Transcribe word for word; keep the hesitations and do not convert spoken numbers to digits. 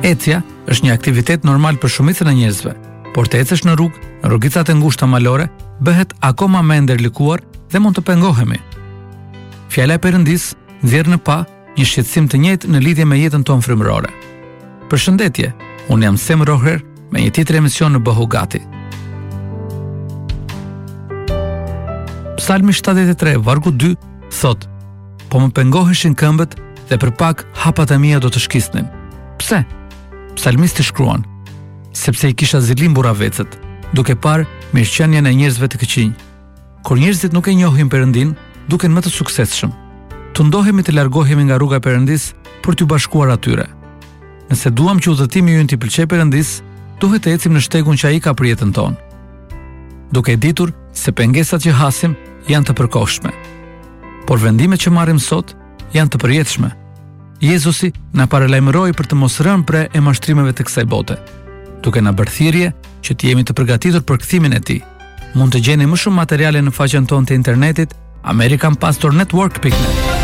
Ecja është një aktivitet normal për shumicën e njerëzve, por të ecësh në rrugë, në rrugicat e ngushta malore, bëhet akoma më e ndërlikuar dhe mund të pengohemi. Fjala e Perëndis nxjerr në pa një shqetësim të njëjtë në lidhje me jetën tonë frymërore. Përshëndetje, unë jam Sem Rohrer me një tjetër emision në Bëhu Gati. Psalmi shtatëdhjetë e tre, vargu dy, thot: Po më pengoheshin këmbët dhe për pak hapat e mia do të shkisnin. Pse? Psalmisti shkruan: sepse i kisha zilim burravecët, duke parë mirëqenien e njerëzve të këqinj. Kur njerëzit nuk e njohin Perëndin, duken më të suksesshëm. Tundohemi të largohemi nga rruga e Perëndis për t'u bashkuar atyre. Nëse duam që udhëtimi ynë t'i pëlqejë Perëndis, duhet të ecim në shtegun që ai ka për jetën tonë, duke ditur se pengesat që hasim janë të përkohshme. Por vendimet që marrim sot janë të përjetshme. Jezusi na paralajmëroi për të mos rënë pre e mashtrimeve të kësaj bote, duke na bërë thirrje që të jemi të përgatitur për kthimin e tij. Mund të gjeni më shumë materiale në faqen tonë të internetit american pastor network dot net.